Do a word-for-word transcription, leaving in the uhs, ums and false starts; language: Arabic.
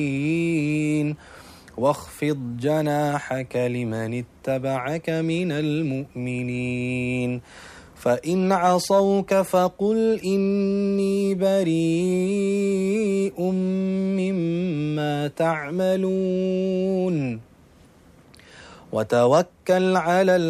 واخفض جناحك لمن اتبعك من المؤمنين فإن عصوك فقل إني بريء مما تعملون وتوكل على